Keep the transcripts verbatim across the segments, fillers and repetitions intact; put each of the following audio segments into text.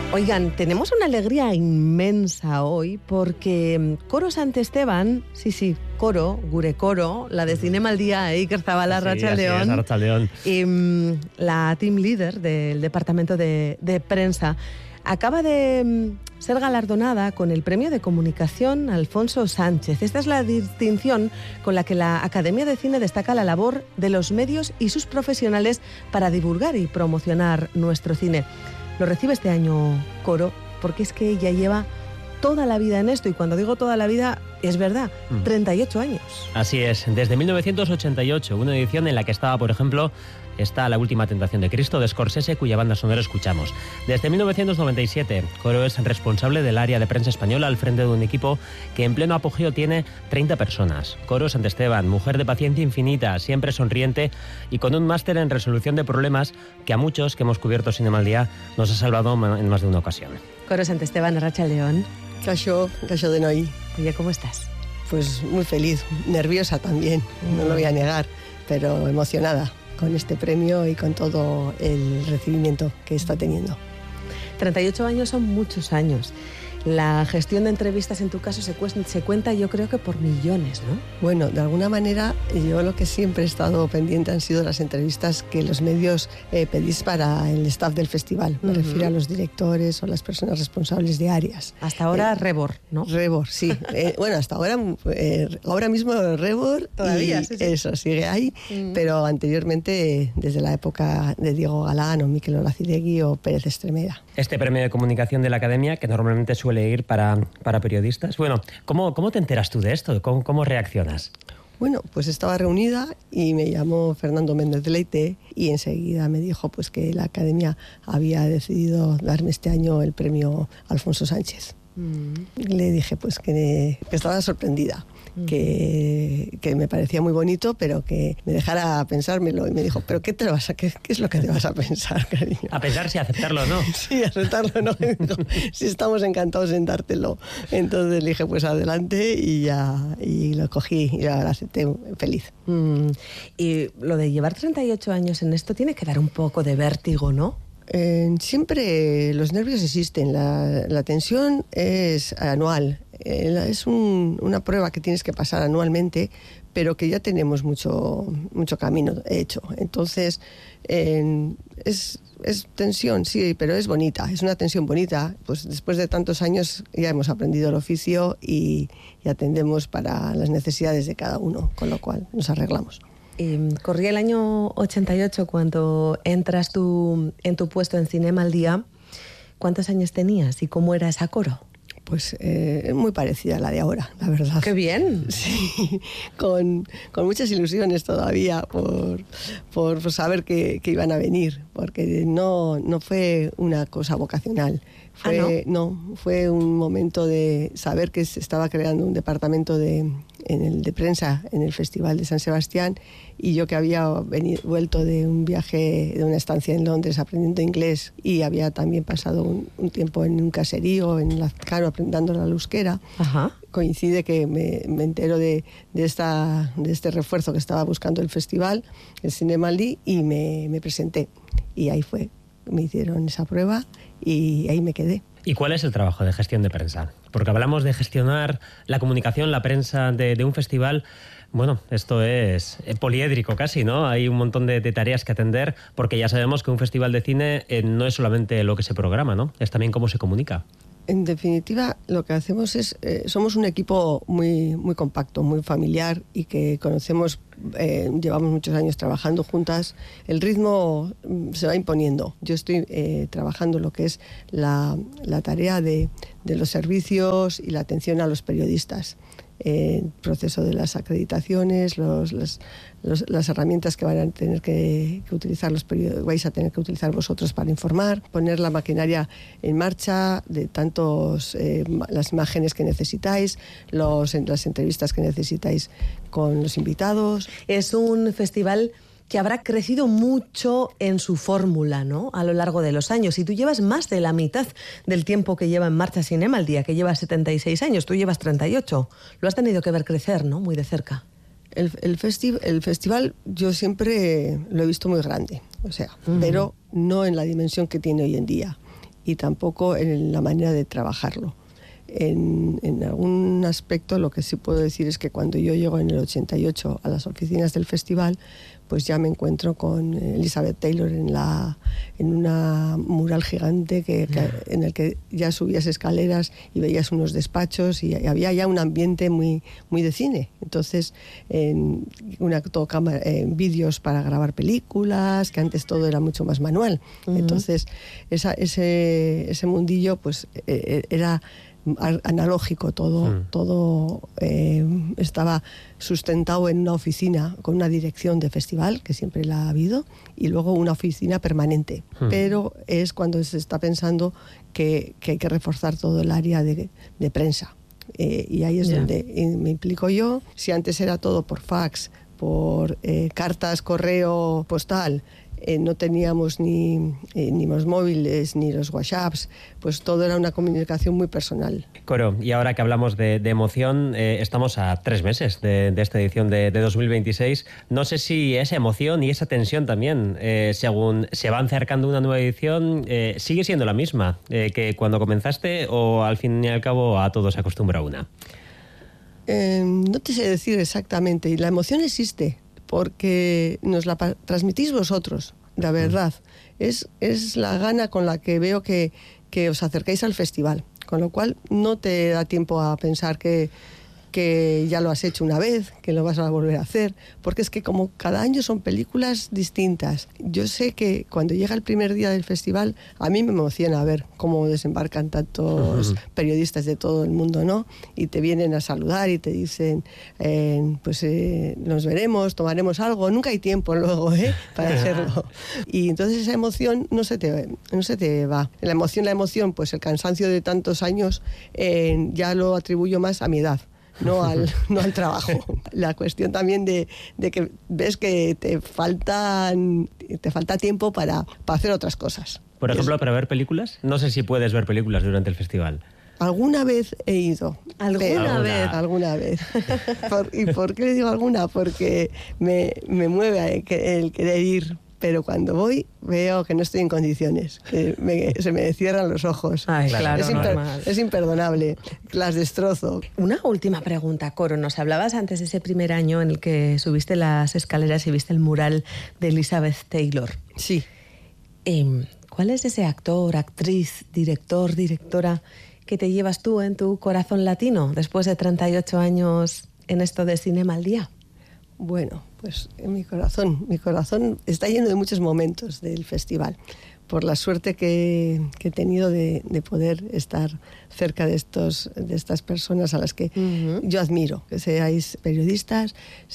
Oigan, tenemos una alegría inmensa hoy porque Coro Sant Esteban, sí, sí, Coro, Gure Coro, la de Cinema al Día, Iker Zabala, Sí, Arratsaldeon, así es, Arratsaldeon. y um, la team leader del departamento de, de prensa, acaba de um, ser galardonada con el premio de comunicación Alfonso Sánchez. Esta es la distinción con la que la Academia de Cine destaca la labor de los medios y sus profesionales para divulgar y promocionar nuestro cine. Lo recibe este año Coro porque es que ella lleva toda la vida en esto, y cuando digo toda la vida, es verdad, mm. treinta y ocho años. Así es, desde mil novecientos ochenta y ocho, una edición en la que estaba, por ejemplo, está La Última Tentación de Cristo, de Scorsese, cuya banda sonora escuchamos. Desde mil novecientos noventa y siete, Coro es responsable del área de prensa española al frente de un equipo que en pleno apogeo tiene treinta personas. Coro Sant Esteban, mujer de paciencia infinita, siempre sonriente y con un máster en resolución de problemas que a muchos que hemos cubierto Cinema al Día nos ha salvado en más de una ocasión. Coro Sant Esteban, Arratsaldeon. Caixo, Caixo de Noi. Oye, ¿cómo estás? Pues muy feliz, nerviosa también, mm. no lo voy a negar, pero emocionada con este premio y con todo el recibimiento que está teniendo. treinta y ocho años son muchos años. La gestión de entrevistas en tu caso se, cu- se cuenta, yo creo que por millones, ¿no? Bueno, de alguna manera yo lo que siempre he estado pendiente han sido las entrevistas que los medios eh, pedís para el staff del festival. Me uh-huh. refiero a los directores o las personas responsables de áreas. Hasta ahora eh, Rebor, ¿no? Rebor, sí. eh, bueno, hasta ahora, eh, ahora mismo Rebor. Todavía, y sí, sí. Eso, sigue ahí. Uh-huh. Pero anteriormente, desde la época de Diego Galán o Mikel Olacidegui o Pérez Estremera. Este premio de comunicación de la Academia, que normalmente suele ir para, para periodistas. Bueno, ¿cómo, ¿cómo te enteras tú de esto? ¿Cómo, cómo reaccionas? Bueno, pues estaba reunida y me llamó Fernando Méndez de Leite y enseguida me dijo pues que la Academia había decidido darme este año el premio Alfonso Sánchez. Mm. Le dije pues que, que estaba sorprendida. Que, que me parecía muy bonito, pero que me dejara pensármelo. Y me dijo, ¿pero qué, te vas a, qué, qué es lo que te vas a pensar, cariño? A pensar si aceptarlo o no. Sí, aceptarlo no. Sí, estamos encantados en dártelo. Entonces le dije, pues adelante, y ya y lo cogí y ya lo acepté feliz. Mm. Y lo de llevar treinta y ocho años en esto tiene que dar un poco de vértigo, ¿no? Eh, siempre los nervios existen, la, la tensión es anual, eh, es un, una prueba que tienes que pasar anualmente, pero que ya tenemos mucho, mucho camino hecho. Entonces, eh, es, es tensión, sí, pero es bonita, es una tensión bonita. Pues después de tantos años ya hemos aprendido el oficio y, y atendemos para las necesidades de cada uno, con lo cual nos arreglamos. Eh, corría el año ochenta y ocho cuando entras tú en tu puesto en Cinema al Día. ¿Cuántos años tenías y cómo era esa Coro? Pues eh, muy parecida a la de ahora, la verdad. ¡Qué bien! Sí, con, con muchas ilusiones todavía por, por, por saber que, que iban a venir, porque no, no fue una cosa vocacional. Fue, ¿Ah, no? no, fue un momento de saber que se estaba creando un departamento de, en el, de prensa en el Festival de San Sebastián, y yo que había venido, vuelto de un viaje, de una estancia en Londres aprendiendo inglés, y había también pasado un, un tiempo en un caserío en Lazcano aprendiendo la euskera. Ajá. Coincide que me, me entero de, de, esta, de este refuerzo que estaba buscando el festival, el Cinema al Día, y me, me presenté. Y ahí fue, me hicieron esa prueba y ahí me quedé. ¿Y cuál es el trabajo de gestión de prensa? Porque hablamos de gestionar la comunicación, la prensa de, de un festival. Bueno, esto es poliédrico casi, ¿no? Hay un montón de, de tareas que atender, porque ya sabemos que un festival de cine eh, no es solamente lo que se programa, ¿no? Es también cómo se comunica. En definitiva, lo que hacemos es, eh, somos un equipo muy, muy compacto, muy familiar, y que conocemos, eh, llevamos muchos años trabajando juntas. El ritmo se va imponiendo. Yo estoy eh, trabajando lo que es la, la tarea de, de los servicios y la atención a los periodistas. El eh, proceso de las acreditaciones, los, los, los, las herramientas que van a tener que, que utilizar los period- vais a tener que utilizar vosotros para informar, poner la maquinaria en marcha de tantos eh, las imágenes que necesitáis, los, las entrevistas que necesitáis con los invitados. Es un festival que habrá crecido mucho en su fórmula, ¿no?, a lo largo de los años. Y tú llevas más de la mitad del tiempo que lleva en marcha Cinema al Día, que lleva setenta y seis años, tú llevas treinta y ocho. Lo has tenido que ver crecer, ¿no?, muy de cerca. El, el, festi- el festival yo siempre lo he visto muy grande, o sea, uh-huh. pero no en la dimensión que tiene hoy en día. y tampoco en la manera de trabajarlo. En, en algún aspecto lo que sí puedo decir es que cuando yo llego en el ochenta y ocho a las oficinas del festival, pues ya me encuentro con Elizabeth Taylor en, la, en una mural gigante que, que, en el que ya subías escaleras y veías unos despachos y, y había ya un ambiente muy, muy de cine. Entonces, en una cámara, en vídeos para grabar películas, que antes todo era mucho más manual. Uh-huh. Entonces, esa, ese, ese mundillo pues eh, era analógico, todo, mm. todo eh, estaba sustentado en una oficina con una dirección de festival, que siempre la ha habido, y luego una oficina permanente. Mm. Pero es cuando se está pensando que, que hay que reforzar todo el área de, de prensa. Eh, y ahí es yeah. donde me implico yo. Si antes era todo por fax, por eh, cartas, correo postal, Eh, no teníamos ni, eh, ni los móviles ni los WhatsApps, pues todo era una comunicación muy personal. Coro, y ahora que hablamos de, de emoción, eh, estamos a tres meses de, de esta edición de, de dos mil veintiséis. No sé si esa emoción y esa tensión también, eh, según se va acercando una nueva edición, eh, sigue siendo la misma eh, que cuando comenzaste, o al fin y al cabo a todos se acostumbra una. Eh, no te sé decir exactamente, y la emoción existe, porque nos la transmitís vosotros, la verdad. Es, es la gana con la que veo que, que os acercáis al festival, con lo cual no te da tiempo a pensar que, que ya lo has hecho una vez, que lo vas a volver a hacer, porque es que como cada año son películas distintas. Yo sé que cuando llega el primer día del festival, a mí me emociona ver cómo desembarcan tantos uh-huh. periodistas de todo el mundo, ¿no? Y te vienen a saludar y te dicen, eh, pues eh, nos veremos, tomaremos algo. Nunca hay tiempo luego, ¿eh? Para hacerlo. Y entonces esa emoción no se te, no se te va. La emoción, la emoción, pues el cansancio de tantos años, eh, ya lo atribuyo más a mi edad. No al, no al trabajo. La cuestión también de, de que ves que te faltan te falta tiempo para, para hacer otras cosas. Por ejemplo, es, para ver películas. No sé si puedes ver películas durante el festival. Alguna vez he ido. ¿Alguna, ¿Alguna vez? Alguna vez. Por, ¿Y por qué le digo alguna? Porque me, me mueve el querer ir. Pero cuando voy veo que no estoy en condiciones, que me, se me cierran los ojos. Ay, claro, es, imper, es imperdonable, las destrozo. Una última pregunta, Coro. Nos hablabas antes de ese primer año en el que subiste las escaleras y viste el mural de Elizabeth Taylor. Sí. Eh, ¿Cuál es ese actor, actriz, director, directora que te llevas tú en tu corazón latino después de treinta y ocho años en esto de Cinema al Día? Bueno, pues en mi corazón, mi corazón está lleno de muchos momentos del festival, por la suerte que, que he tenido de, de poder estar cerca de, estos, de estas personas a las que uh-huh. yo admiro, que seáis periodistas,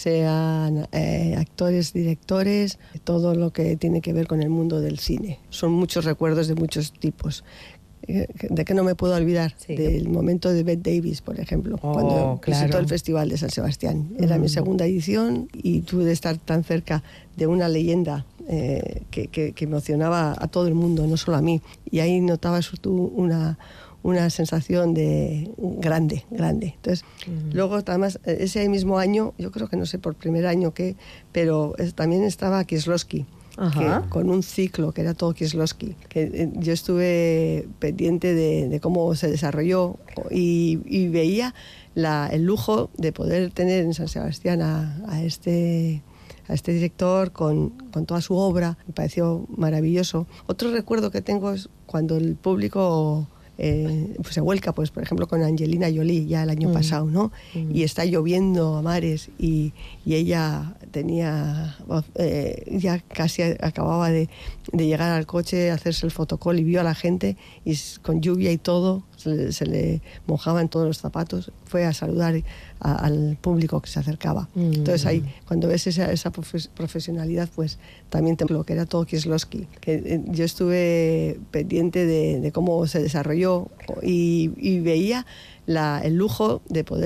sean eh, actores, directores, todo lo que tiene que ver con el mundo del cine. Son muchos recuerdos de muchos tipos. ¿De qué no me puedo olvidar? Sí. Del momento de Bette Davis, por ejemplo, oh, cuando claro. visitó el Festival de San Sebastián. Era mm. mi segunda edición y tuve de estar tan cerca de una leyenda eh, que, que, que emocionaba a todo el mundo, no solo a mí. Y ahí notabas tú una, una sensación de grande, grande. Entonces, mm. luego, además, ese mismo año, yo creo que no sé por primer año qué, pero es, también estaba Kieslowski. Que, con un ciclo que era todo Kieslowski, que eh, yo estuve pendiente de, de cómo se desarrolló y, y veía la, el lujo de poder tener en San Sebastián a, a, este, a este director con, con toda su obra. Me pareció maravilloso. Otro recuerdo que tengo es cuando el público Eh, pues se vuelca, pues por ejemplo con Angelina Jolie ya el año mm. pasado, ¿no? Mm. Y está lloviendo a mares y, y ella tenía eh, ya casi acababa de, de llegar al coche, hacerse el fotocall y vio a la gente y con lluvia y todo se, se le mojaban todos los zapatos, fue a saludar a, al público que se acercaba. Mm. Entonces ahí cuando ves esa, esa profesionalidad, pues también te, lo que era todo Kieslowski, que eh, yo estuve pendiente de, de cómo se desarrolló y, y veía la, el lujo de poder